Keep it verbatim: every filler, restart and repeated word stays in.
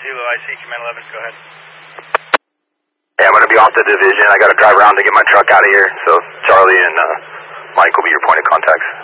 Zulu, I C, Command eleven, go ahead. Yeah, I'm going to be off the division. I got to drive around to get my truck out of here, so Charlie and uh, Mike will be your point of contacts.